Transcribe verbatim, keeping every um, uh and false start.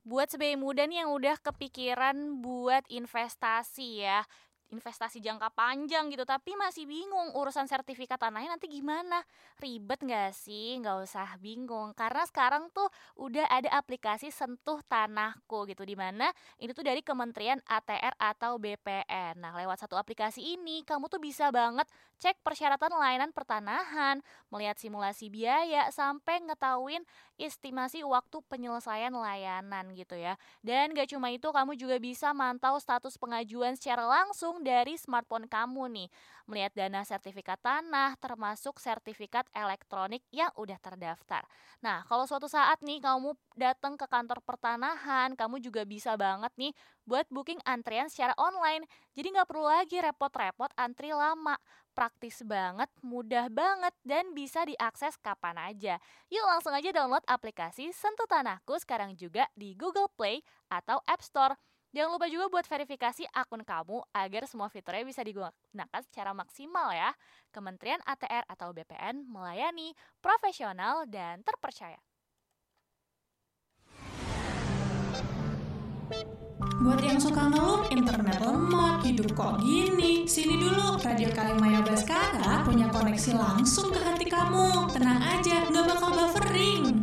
Buat sebagai muda nih yang udah kepikiran buat investasi ya, investasi jangka panjang gitu, tapi masih bingung urusan sertifikat tanahnya nanti gimana. Ribet nggak sih? Nggak usah bingung, karena sekarang tuh udah ada aplikasi Sentuh Tanahku gitu, di mana ini tuh dari Kementerian A T R atau B P N. Nah, lewat satu aplikasi ini, kamu tuh bisa banget cek persyaratan layanan pertanahan, melihat simulasi biaya, sampai ngetahuin estimasi waktu penyelesaian layanan gitu ya. Dan gak cuma itu, kamu juga bisa mantau status pengajuan secara langsung dari smartphone kamu nih. Melihat dana sertifikat tanah, termasuk sertifikat elektronik yang udah terdaftar. Nah, kalau suatu saat nih kamu datang ke kantor pertanahan, kamu juga bisa banget nih buat booking antrian secara online. Jadi nggak perlu lagi repot-repot antri lama. Praktis banget, mudah banget, dan bisa diakses kapan aja. Yuk langsung aja download aplikasi Sentuh Tanahku sekarang juga di Google Play atau App Store. Jangan lupa juga buat verifikasi akun kamu agar semua fiturnya bisa digunakan secara maksimal ya. Kementerian A T R atau B P N melayani, profesional, dan terpercaya. Buat yang suka ngeluh, internet lemot, hidup kok gini? Sini dulu, Radio Kalimaya Baskara punya koneksi langsung ke hati kamu. Tenang aja, nggak bakal buffering.